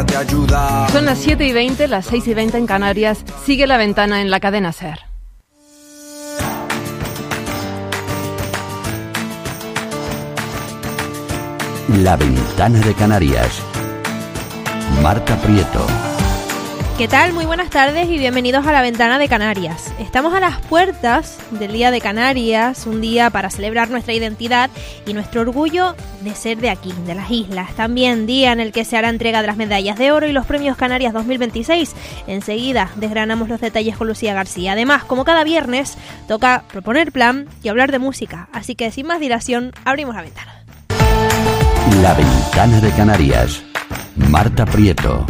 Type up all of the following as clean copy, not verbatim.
Son las 7:20, las 6:20 en Canarias. Sigue La Ventana en la cadena SER. La Ventana de Canarias. Marta Prieto. ¿Qué tal? Muy buenas tardes y bienvenidos a La Ventana de Canarias. Estamos a las puertas del Día de Canarias, un día para celebrar nuestra identidad y nuestro orgullo de ser de aquí, de las islas. También día en el que se hará entrega de las medallas de oro y los premios Canarias 2026. Enseguida desgranamos los detalles con Lucía García. Además, como cada viernes, toca proponer plan y hablar de música. Así que sin más dilación, abrimos la ventana. La Ventana de Canarias. Marta Prieto.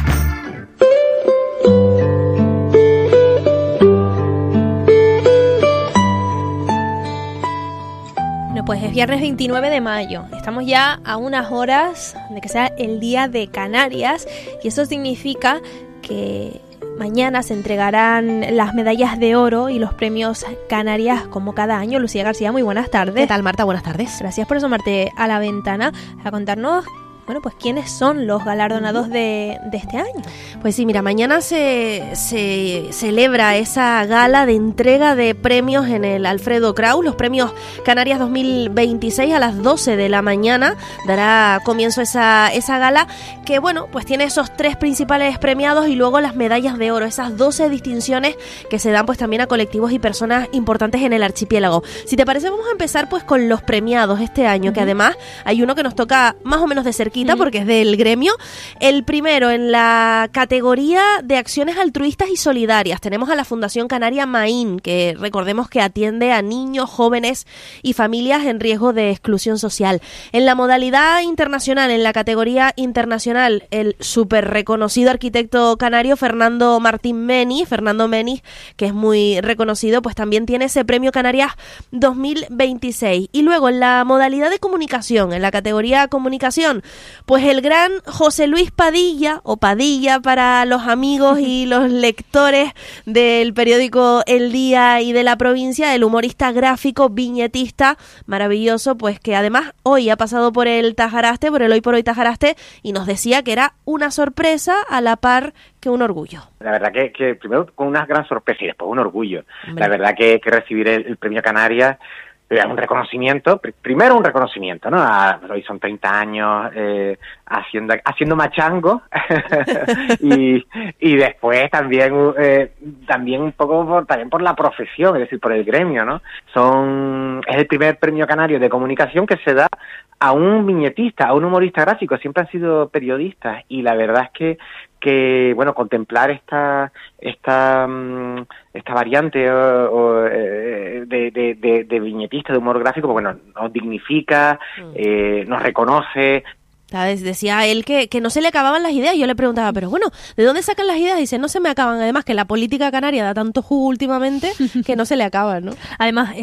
Pues es viernes 29 de mayo, estamos ya a unas horas de que sea el Día de Canarias y eso significa que mañana se entregarán las medallas de oro y los premios Canarias como cada año. Lucía García, muy buenas tardes. ¿Qué tal, Marta? Buenas tardes. Gracias por asomarte a la ventana a contarnos, bueno, pues quiénes son los galardonados de este año. Pues sí, mira, mañana se celebra esa gala de entrega de premios en el Alfredo Kraus, los premios Canarias 2026 a las 12 de la mañana. Dará comienzo esa gala que, bueno, pues tiene esos 3 principales premiados y luego las medallas de oro, esas 12 distinciones que se dan pues también a colectivos y personas importantes en el archipiélago. Si te parece, vamos a empezar pues con los premiados este año, que además hay uno que nos toca más o menos de cerquita, porque es del gremio. El primero en la categoría de acciones altruistas y solidarias tenemos a la Fundación Canaria Maín, que recordemos que atiende a niños, jóvenes y familias en riesgo de exclusión social. En la modalidad internacional, en la categoría internacional, el súper reconocido arquitecto canario Fernando Menis, que es muy reconocido, pues también tiene ese premio Canarias 2026. Y luego en la modalidad de comunicación, en la categoría comunicación, pues el gran José Luis Padilla, o Padilla para los amigos y los lectores del periódico El Día y de la provincia, el humorista gráfico, viñetista, maravilloso, pues que además hoy ha pasado por el Tajaraste, por el Hoy por Hoy Tajaraste, y nos decía que era una sorpresa a la par que un orgullo. La verdad que primero con una gran sorpresa y después un orgullo. La verdad que recibir el premio Canarias, un reconocimiento, primero un reconocimiento, ¿no? Hoy son 30 años haciendo machango y después también un poco también por la profesión, es decir, por el gremio, ¿no? Es el primer premio canario de comunicación que se da a un viñetista, a un humorista gráfico. Siempre han sido periodistas y la verdad es que bueno, contemplar esta variante de viñetista, de humor gráfico, pues bueno, nos dignifica, nos reconoce. Decía él que no se le acababan las ideas. Yo le preguntaba, pero bueno, ¿de dónde sacan las ideas? Dice, no se me acaban. Además, que la política canaria da tanto jugo últimamente que no se le acaban, ¿no? Además,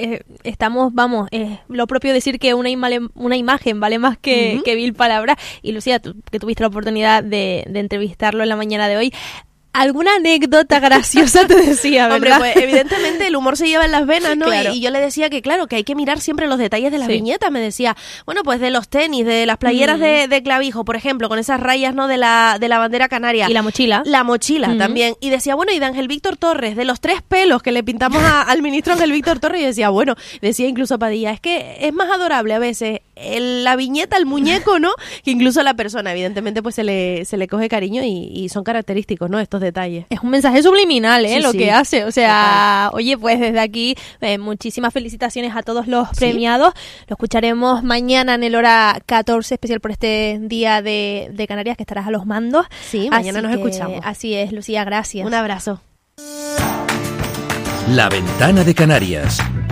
lo propio decir que una imagen vale más que 1000 palabras. Y Lucía, tú que tuviste la oportunidad de entrevistarlo en la mañana de hoy, ¿alguna anécdota graciosa te decía, verdad? Hombre, pues evidentemente el humor se lleva en las venas, ¿no? Claro. Y yo le decía que claro, que hay que mirar siempre los detalles de las viñetas. Me decía, bueno, pues de los tenis, de las playeras de clavijo, por ejemplo, con esas rayas, ¿no? De la bandera canaria. Y la mochila. La mochila también. Y decía, bueno, y de Ángel Víctor Torres, de los 3 pelos que le pintamos al ministro Ángel Víctor Torres. Y decía, bueno, decía incluso Padilla, es que es más adorable a veces la viñeta, el muñeco, ¿no? Que incluso la persona. Evidentemente, pues se le coge cariño y son característicos, ¿no? Estos detalles. Es un mensaje subliminal, Sí, lo sí. que hace. O sea, Total. oye, pues desde aquí, muchísimas felicitaciones a todos los premiados. Lo escucharemos mañana en el hora 14, especial por este Día de Canarias, que estarás a los mandos. Sí, mañana nos escuchamos. Así es, Lucía, gracias. Un abrazo. La Ventana de Canarias.